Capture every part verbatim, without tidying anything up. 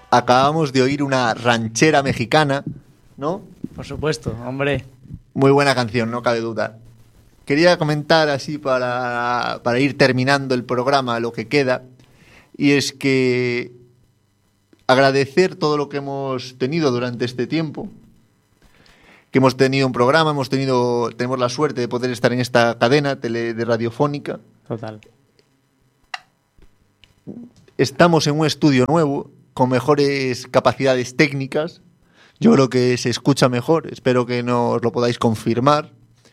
acabamos de oír una ranchera mexicana, ¿no? Por supuesto, hombre. Muy buena canción, no cabe duda. Quería comentar así para, para ir terminando el programa, lo que queda, y es que agradecer todo lo que hemos tenido durante este tiempo, que hemos tenido un programa, hemos tenido, tenemos la suerte de poder estar en esta cadena tele, de radiofónica. Total. Estamos en un estudio nuevo, con mejores capacidades técnicas. Yo creo que se escucha mejor, espero que nos lo podáis confirmar.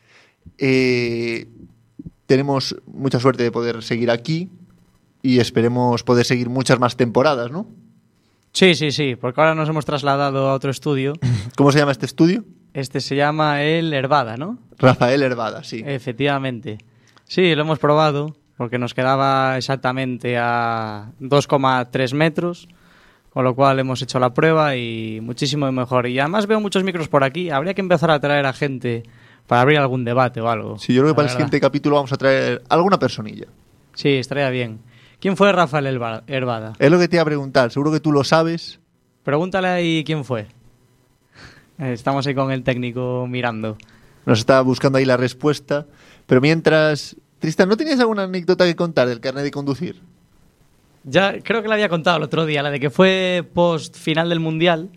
Eh, tenemos mucha suerte de poder seguir aquí y esperemos poder seguir muchas más temporadas, ¿no? Sí, sí, sí, porque ahora nos hemos trasladado a otro estudio. ¿Cómo se llama este estudio? Este se llama el Herbada, ¿no? Rafael Herbada, sí. Efectivamente. Sí, lo hemos probado porque nos quedaba exactamente a dos coma tres metros, con lo cual hemos hecho la prueba y muchísimo mejor. Y además veo muchos micros por aquí, habría que empezar a traer a gente para abrir algún debate o algo. Sí, yo creo que la para verdad. el siguiente capítulo vamos a traer alguna personilla. Sí, estaría bien. ¿Quién fue Rafael Herba- Herbada? Es lo que te iba a preguntar, seguro que tú lo sabes. Pregúntale ahí quién fue. Estamos ahí con el técnico mirando. Nos está buscando ahí la respuesta. Pero mientras... Tristan, ¿no tenías alguna anécdota que contar del carnet de conducir? Ya creo que la había contado el otro día, la de que fue post final del Mundial.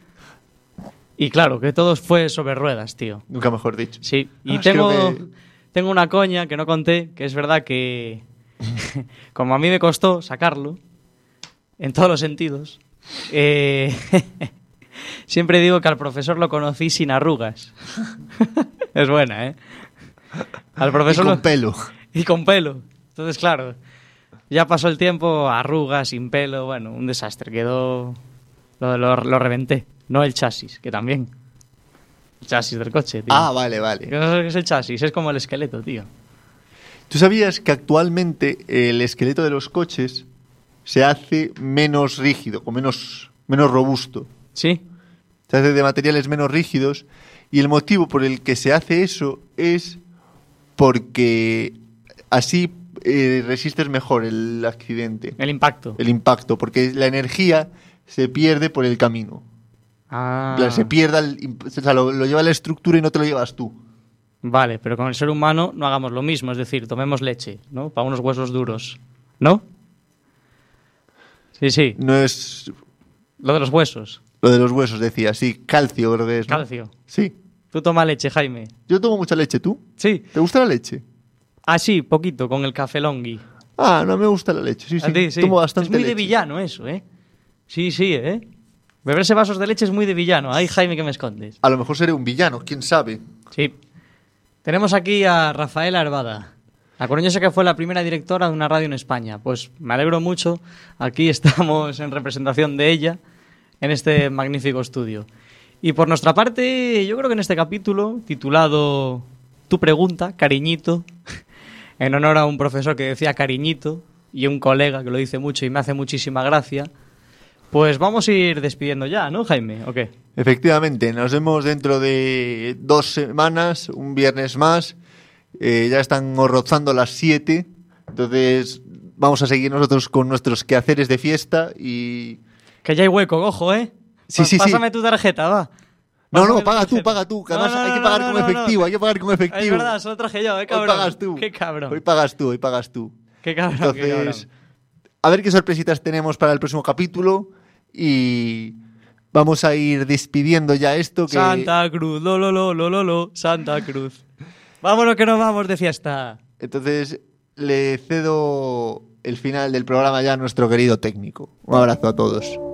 Y claro, que todo fue sobre ruedas, tío. Nunca mejor dicho. Sí, y Ah, tengo, creo que- tengo una coña que no conté, que es verdad que como a mí me costó sacarlo, en todos los sentidos, eh, siempre digo que al profesor lo conocí sin arrugas. Es buena, ¿eh? Al profesor Y con lo- pelo. Y con pelo. Entonces, claro, ya pasó el tiempo, arrugas, sin pelo, bueno, un desastre. Quedó... Lo, lo, lo reventé. No el chasis, que también. El chasis del coche, tío. Ah, vale, vale. Que no sé qué es el chasis, es como el esqueleto, tío. ¿Tú sabías que actualmente el esqueleto de los coches se hace menos rígido, o menos, menos robusto? ¿Sí? Se hace de materiales menos rígidos y el motivo por el que se hace eso es porque así eh, resistes mejor el accidente, El impacto. el impacto, porque la energía se pierde por el camino. Ah. En plan, se pierda, el imp- o sea, lo, lo lleva la estructura y no te lo llevas tú. Vale, pero con el ser humano no hagamos lo mismo, es decir, tomemos leche, ¿no? Para unos huesos duros. ¿No? Sí, sí. No es Lo de los huesos. lo de los huesos, decía, sí, calcio creo que es, ¿no? Calcio. Sí. Tú toma leche, Jaime. Yo tomo mucha leche, ¿tú? Sí. ¿Te gusta la leche? Ah, sí, poquito, con el café longhi. Ah, no me gusta la leche, sí, A sí. ti, sí. Tomo bastante es muy leche. de villano eso, ¿eh? Sí, sí, ¿eh? Beberse vasos de leche es muy de villano. Ay, Jaime, que me escondes. A lo mejor seré un villano, quién sabe. Sí. Tenemos aquí a Rafaela Herbada, la coruñesa que fue la primera directora de una radio en España. Pues me alegro mucho. Aquí estamos en representación de ella en este magnífico estudio. Y por nuestra parte, yo creo que en este capítulo, titulado Tu pregunta, cariñito, en honor a un profesor que decía cariñito y un colega que lo dice mucho y me hace muchísima gracia, pues vamos a ir despidiendo ya, ¿no, Jaime? ¿O qué? Efectivamente, nos vemos dentro de dos semanas, un viernes más. Eh, ya están rozando las siete, entonces vamos a seguir nosotros con nuestros quehaceres de fiesta y... Que ya hay hueco, ojo, ¿eh? Sí, sí, sí. Pásame tu tarjeta, va. No, Pásame no, tu paga tú, tarjeta. paga tú, que No, además no, hay que no, pagar no, con no, no. efectivo, hay que pagar con efectivo. Es verdad, se lo traje yo, eh, cabrón. Hoy pagas tú. Qué cabrón. Hoy pagas tú, hoy pagas tú. Qué cabrón, qué cabrón. Entonces, a ver qué sorpresitas tenemos para el próximo capítulo y vamos a ir despidiendo ya esto que... Santa Cruz, lo, lo, lo, lo, lo, lo, Santa Cruz. Vámonos que nos vamos de fiesta. Entonces le cedo el final del programa ya a nuestro querido técnico. Un abrazo a todos.